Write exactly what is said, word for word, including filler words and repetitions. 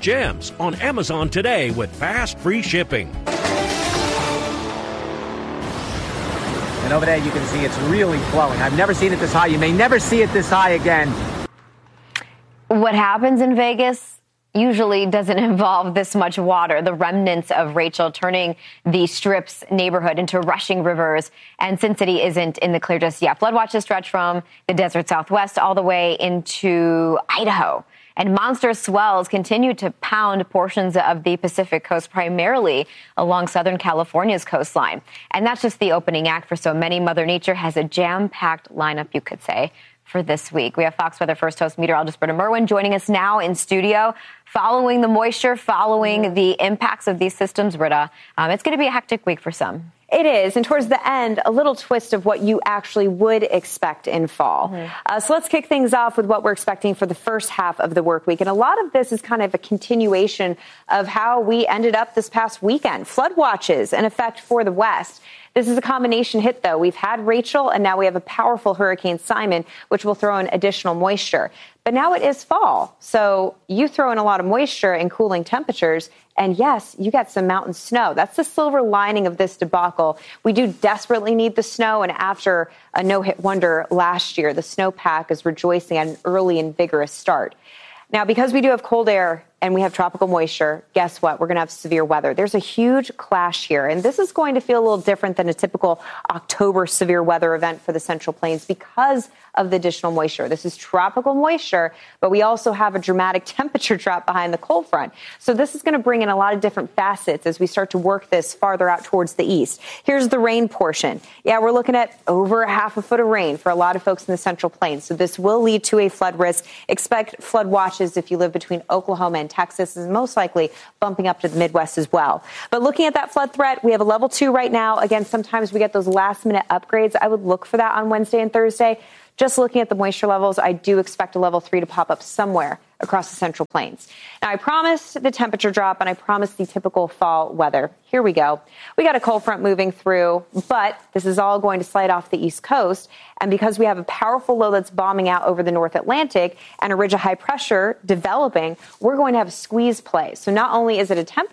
gems on Amazon today with fast, free shipping. And over there you can see it's really flowing. I've never seen it this high. You may never see it this high again. What happens in Vegas usually doesn't involve this much water. The remnants of Rachel turning the Strip's neighborhood into rushing rivers. And Sin City isn't in the clear just yet. Flood watches stretch from the desert Southwest all the way into Idaho. And monster swells continue to pound portions of the Pacific coast, primarily along Southern California's coastline. And that's just the opening act for so many. Mother Nature has a jam-packed lineup, you could say, for this week. We have Fox Weather First Host meteorologist Britta Merwin joining us now in studio, following the moisture, following mm-hmm. the impacts of these systems. Britta, um, it's going to be a hectic week for some. It is. And towards the end, a little twist of what you actually would expect in fall. Mm-hmm. Uh, so let's kick things off with what we're expecting for the first half of the work week. And a lot of this is kind of a continuation of how we ended up this past weekend. Flood watches in effect for the West. This is a combination hit, though. We've had Rachel, and now we have a powerful Hurricane Simon, which will throw in additional moisture. But now it is fall, so you throw in a lot of moisture and cooling temperatures, and yes, you got some mountain snow. That's the silver lining of this debacle. We do desperately need the snow, and after a no-hit wonder last year, the snowpack is rejoicing at an early and vigorous start. Now, because we do have cold air and we have tropical moisture, guess what? We're going to have severe weather. There's a huge clash here, and this is going to feel a little different than a typical October severe weather event for the Central Plains because of the additional moisture. This is tropical moisture, but we also have a dramatic temperature drop behind the cold front. So this is going to bring in a lot of different facets as we start to work this farther out towards the east. Here's the rain portion. Yeah, we're looking at over a half a foot of rain for a lot of folks in the Central Plains. So this will lead to a flood risk. Expect flood watches if you live between Oklahoma and Texas, is most likely bumping up to the Midwest as well. But looking at that flood threat, we have a level two right now. Again, sometimes we get those last minute upgrades. I would look for that on Wednesday and Thursday. Just looking at the moisture levels, I do expect a level three to pop up somewhere across the Central Plains. Now, I promised the temperature drop, and I promised the typical fall weather. Here we go. We got a cold front moving through, but this is all going to slide off the East Coast. And because we have a powerful low that's bombing out over the North Atlantic and a ridge of high pressure developing, we're going to have a squeeze play. So not only is it a temperature